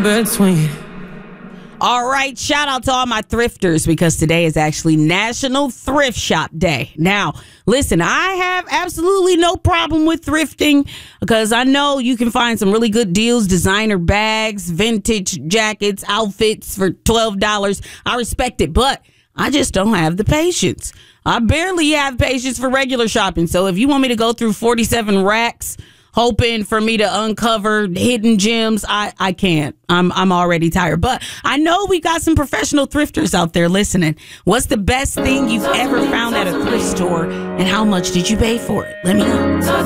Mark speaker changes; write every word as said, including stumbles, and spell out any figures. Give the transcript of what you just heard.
Speaker 1: between.
Speaker 2: All right, shout out to all my thrifters because today is actually National Thrift Shop Day. Now, listen, I have absolutely no problem with thrifting because I know you can find some really good deals, designer bags, vintage jackets, outfits for twelve dollars. I respect it, but I just don't have the patience. I barely have patience for regular shopping. So if you want me to go through forty-seven racks hoping for me to uncover hidden gems, I, I can't. I'm I'm already tired. But I know we got some professional thrifters out there listening. What's the best thing you've ever found at a thrift store, and how much did you pay for it? Let me know.